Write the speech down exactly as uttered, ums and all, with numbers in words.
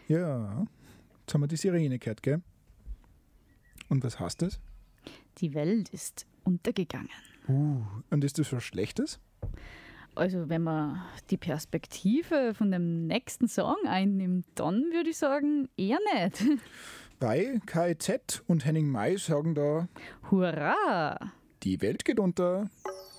Ja, jetzt haben wir die Sirene gehört, gell? Und was heißt das? Die Welt ist untergegangen. Uh, und ist das was Schlechtes? Also wenn man die Perspektive von dem nächsten Song einnimmt, dann würde ich sagen, eher nicht. Bei K I Z und Henning May sagen da, Hurra! die Welt geht unter.